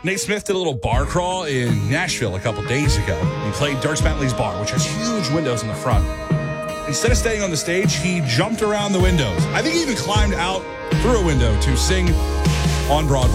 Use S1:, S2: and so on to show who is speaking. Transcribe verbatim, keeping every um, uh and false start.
S1: Nate Smith did a little bar crawl in Nashville a couple days ago. He played Dirks Bentley's bar, which has huge windows in the front. Instead of staying on the stage, he jumped around the windows. I think he even climbed out through a window to sing on Broadway.